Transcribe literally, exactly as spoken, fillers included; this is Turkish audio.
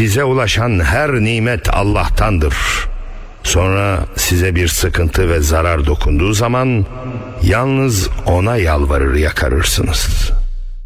Size ulaşan her nimet Allah'tandır. Sonra size bir sıkıntı ve zarar dokunduğu zaman yalnız ona yalvarır yakarırsınız.